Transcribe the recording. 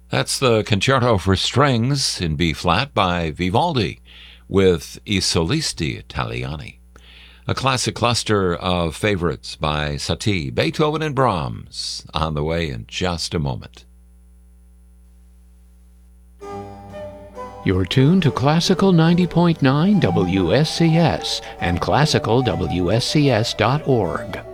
That's the Concerto for Strings in B-flat by Vivaldi with I Solisti Italiani. A classic cluster of favorites by Satie, Beethoven, and Brahms on the way in just a moment. You're tuned to Classical 90.9 WSCS and classicalwscs.org.